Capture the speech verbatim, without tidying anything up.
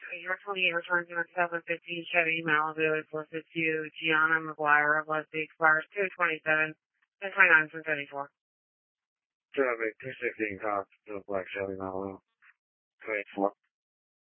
Your twenty-eight returns in a two thousand fifteen Chevy Malibu is listed to Gianna McGuire of Leslie expires two twenty-seven, ten twenty-nine from seventy-four. Traffic two sixteen Cox, the black Chevy Malibu, twenty-four.